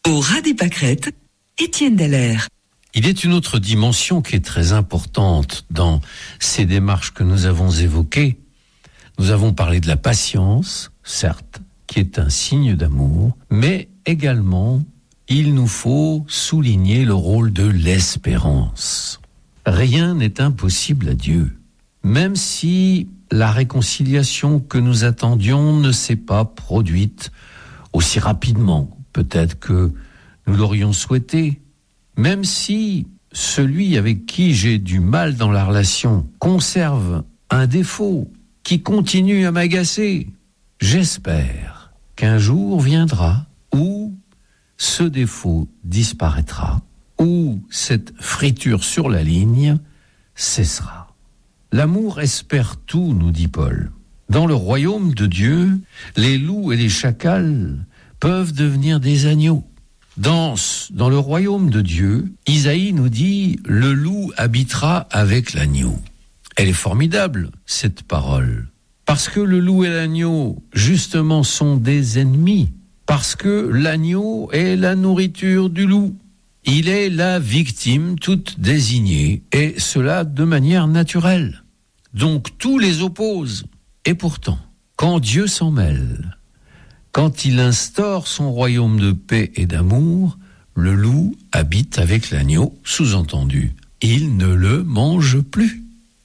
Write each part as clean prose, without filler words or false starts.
Au ras des pâquerettes, Étienne Dallaire. Il est une autre dimension qui est très importante dans ces démarches que nous avons évoquées. Nous avons parlé de la patience, certes, qui est un signe d'amour, mais également, il nous faut souligner le rôle de l'espérance. Rien n'est impossible à Dieu, même si la réconciliation que nous attendions ne s'est pas produite aussi rapidement, peut-être que nous l'aurions souhaité, même si celui avec qui j'ai du mal dans la relation conserve un défaut qui continue à m'agacer, j'espère qu'un jour viendra où ce défaut disparaîtra, où cette friture sur la ligne cessera. L'amour espère tout, nous dit Paul. Dans le royaume de Dieu, les loups et les chacals peuvent devenir des agneaux. Dans le royaume de Dieu, Isaïe nous dit « Le loup habitera avec l'agneau ». Elle est formidable, cette parole. Parce que le loup et l'agneau, justement, sont des ennemis. Parce que l'agneau est la nourriture du loup. Il est la victime toute désignée, et cela de manière naturelle. Donc tout les oppose. Et pourtant, quand Dieu s'en mêle, quand il instaure son royaume de paix et d'amour, le loup habite avec l'agneau, sous-entendu. Il ne le mange plus.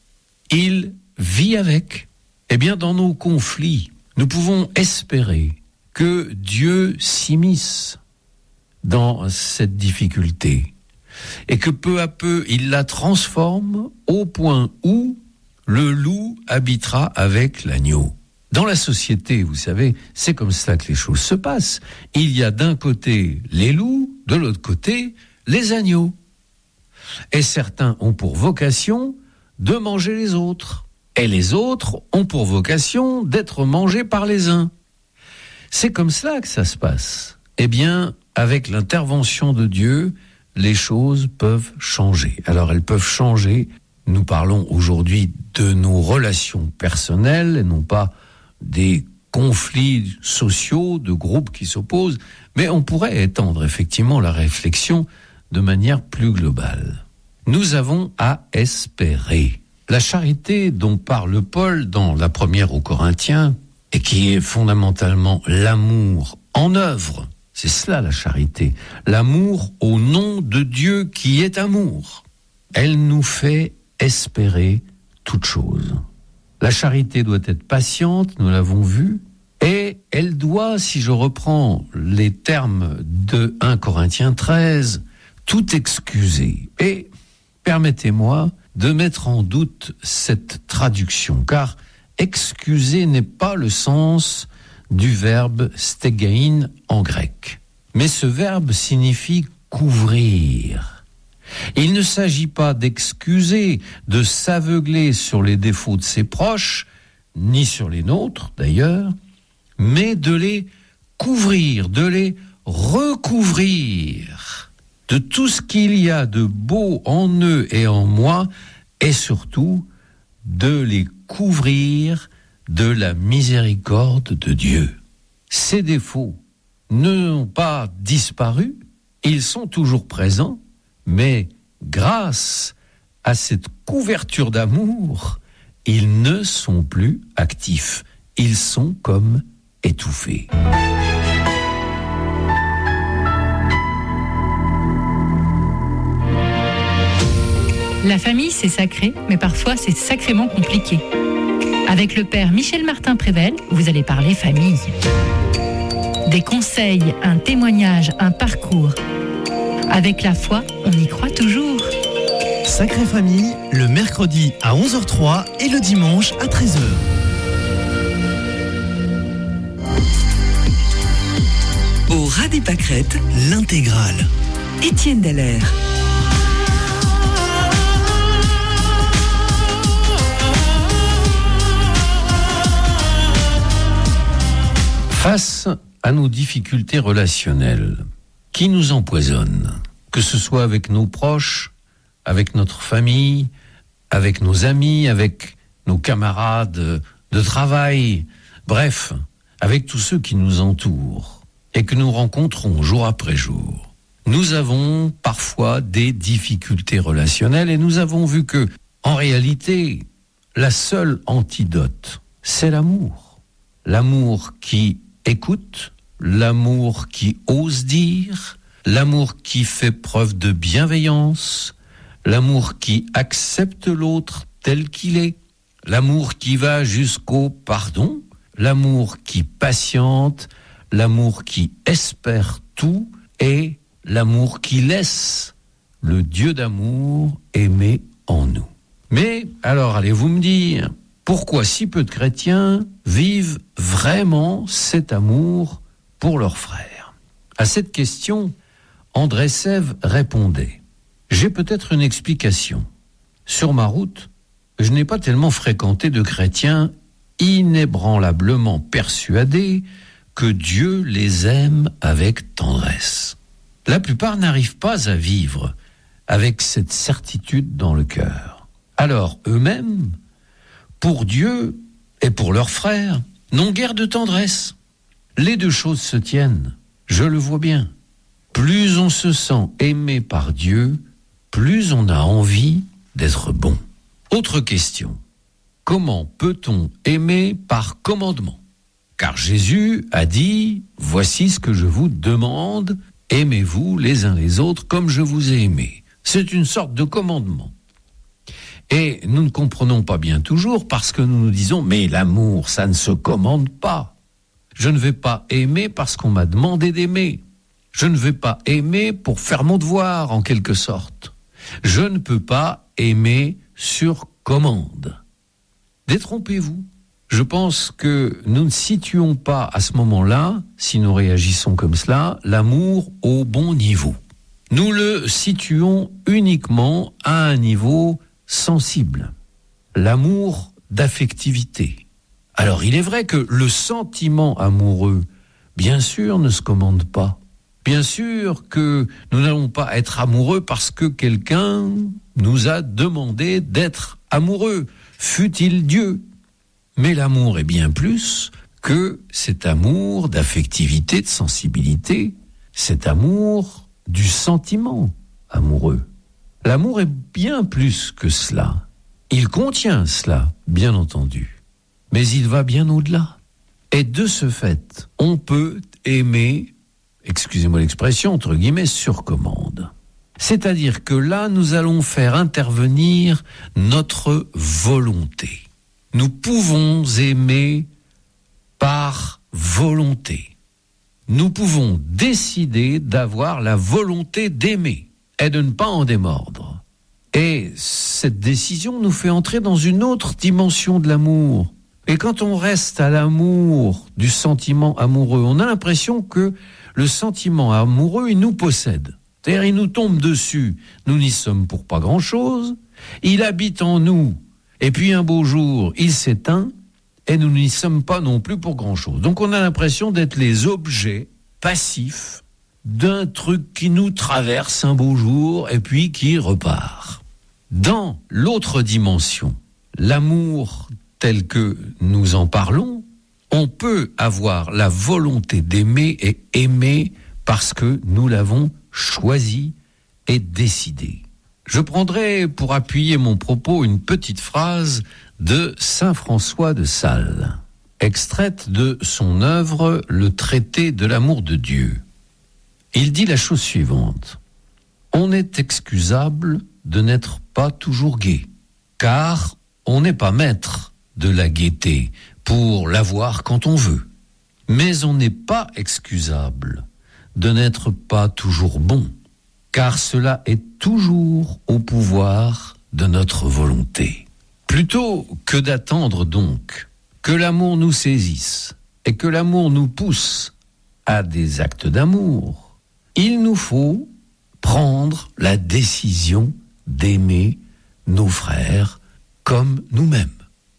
Il vit avec. Eh bien, dans nos conflits, nous pouvons espérer que Dieu s'immisce dans cette difficulté et que peu à peu, il la transforme au point où le loup habitera avec l'agneau. Dans la société, vous savez, c'est comme ça que les choses se passent. Il y a d'un côté les loups, de l'autre côté les agneaux. Et certains ont pour vocation de manger les autres. Et les autres ont pour vocation d'être mangés par les uns. C'est comme cela que ça se passe. Eh bien, avec l'intervention de Dieu, les choses peuvent changer. Alors, elles peuvent changer. Nous parlons aujourd'hui de nos relations personnelles et non pas des conflits sociaux, de groupes qui s'opposent, mais on pourrait étendre effectivement la réflexion de manière plus globale. Nous avons à espérer. La charité dont parle Paul dans la première aux Corinthiens, et qui est fondamentalement l'amour en œuvre, c'est cela la charité, l'amour au nom de Dieu qui est amour. Elle nous fait espérer toute chose. La charité doit être patiente, nous l'avons vu, et elle doit, si je reprends les termes de 1 Corinthiens 13, tout excuser. Et permettez-moi de mettre en doute cette traduction, car excuser n'est pas le sens du verbe stegein en grec. Mais ce verbe signifie couvrir. Il ne s'agit pas d'excuser, de s'aveugler sur les défauts de ses proches, ni sur les nôtres d'ailleurs, mais de les couvrir, de les recouvrir de tout ce qu'il y a de beau en eux et en moi, et surtout de les couvrir de la miséricorde de Dieu. Ces défauts n'ont pas disparu, ils sont toujours présents, mais grâce à cette couverture d'amour, ils ne sont plus actifs. Ils sont comme étouffés. La famille, c'est sacré, mais parfois c'est sacrément compliqué. Avec le père Michel Martin-Prével, vous allez parler famille. Des conseils, un témoignage, un parcours. Avec la foi, on y croit toujours. Sacrée Famille, le mercredi à 11h03 et le dimanche à 13h. Au ras des pâquerettes, l'intégrale. Étienne Dallaire. Face à nos difficultés relationnelles qui nous empoisonnent, que ce soit avec nos proches, avec notre famille, avec nos amis, avec nos camarades de travail, bref, avec tous ceux qui nous entourent. et que nous rencontrons jour après jour, nous avons parfois des difficultés relationnelles et nous avons vu que, en réalité, la seule antidote, c'est l'amour. L'amour qui écoute, l'amour qui ose dire, l'amour qui fait preuve de bienveillance, l'amour qui accepte l'autre tel qu'il est, l'amour qui va jusqu'au pardon, l'amour qui patiente, l'amour qui espère tout et l'amour qui laisse le Dieu d'amour aimer en nous. Mais alors allez-vous me dire, pourquoi si peu de chrétiens vivent vraiment cet amour pour leurs frères? À cette question, André Sève répondait: j'ai peut-être une explication. Sur ma route, je n'ai pas tellement fréquenté de chrétiens inébranlablement persuadés que Dieu les aime avec tendresse. La plupart n'arrivent pas à vivre avec cette certitude dans le cœur. Alors eux-mêmes, pour Dieu et pour leurs frères, n'ont guère de tendresse. Les deux choses se tiennent, je le vois bien. Plus on se sent aimé par Dieu, plus on a envie d'être bon. Autre question, comment peut-on aimer par commandement? Car Jésus a dit, voici ce que je vous demande, aimez-vous les uns les autres comme je vous ai aimé. C'est une sorte de commandement. Et nous ne comprenons pas bien toujours parce que nous nous disons, mais l'amour, ça ne se commande pas. Je ne vais pas aimer parce qu'on m'a demandé d'aimer. Je ne vais pas aimer pour faire mon devoir, en quelque sorte. Je ne peux pas aimer sur commande. Détrompez-vous. Je pense que nous ne situons pas à ce moment-là, si nous réagissons comme cela, l'amour au bon niveau. Nous le situons uniquement à un niveau sensible. L'amour d'affectivité. Alors il est vrai que le sentiment amoureux, bien sûr, ne se commande pas. Bien sûr que nous n'allons pas être amoureux parce que quelqu'un nous a demandé d'être amoureux, fût-il Dieu. Mais l'amour est bien plus que cet amour d'affectivité, de sensibilité, cet amour du sentiment amoureux. L'amour est bien plus que cela. Il contient cela, bien entendu, mais il va bien au-delà. Et de ce fait, on peut aimer, excusez-moi l'expression, entre guillemets, sur commande. C'est-à-dire que là, nous allons faire intervenir notre volonté. Nous pouvons aimer par volonté. Nous pouvons décider d'avoir la volonté d'aimer et de ne pas en démordre. Et cette décision nous fait entrer dans une autre dimension de l'amour. Et quand on reste à l'amour du sentiment amoureux, on a l'impression que le sentiment amoureux, il nous possède. C'est-à-dire, il nous tombe dessus. Nous n'y sommes pour pas grand-chose. Il habite en nous. Et puis un beau jour, il s'éteint et nous n'y sommes pas non plus pour grand-chose. Donc on a l'impression d'être les objets passifs d'un truc qui nous traverse un beau jour et puis qui repart. Dans l'autre dimension, l'amour tel que nous en parlons, on peut avoir la volonté d'aimer et aimer parce que nous l'avons choisi et décidé. Je prendrai pour appuyer mon propos une petite phrase de saint François de Sales, extraite de son œuvre Le traité de l'amour de Dieu. Il dit la chose suivante: on est excusable de n'être pas toujours gai, car on n'est pas maître de la gaieté pour l'avoir quand on veut. Mais on n'est pas excusable de n'être pas toujours bon, car cela est toujours au pouvoir de notre volonté. Plutôt que d'attendre donc que l'amour nous saisisse et que l'amour nous pousse à des actes d'amour, il nous faut prendre la décision d'aimer nos frères comme nous-mêmes.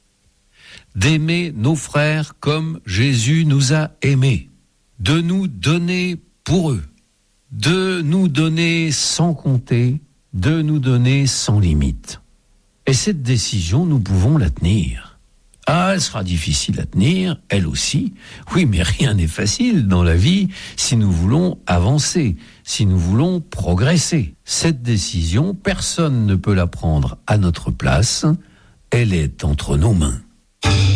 D'aimer nos frères comme Jésus nous a aimés, de nous donner pour eux, de nous donner sans compter, de nous donner sans limite. Et cette décision, nous pouvons la tenir. Ah, elle sera difficile à tenir, elle aussi. Oui, mais rien n'est facile dans la vie si nous voulons avancer, si nous voulons progresser. Cette décision, personne ne peut la prendre à notre place. Elle est entre nos mains.